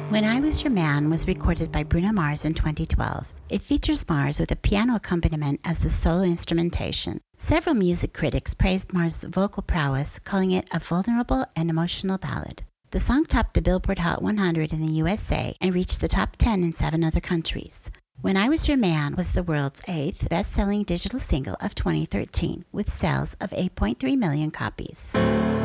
When I Was Your Man was recorded by Bruno Mars in 2012. It features Mars with a piano accompaniment as the solo instrumentation. Several music critics praised Mars' vocal prowess, calling it a vulnerable and emotional ballad. The song topped the Billboard Hot 100 in the USA and reached the top 10 in 7 other countries. When I Was Your Man was the world's 8th best-selling digital single of 2013, with sales of 8.3 million copies.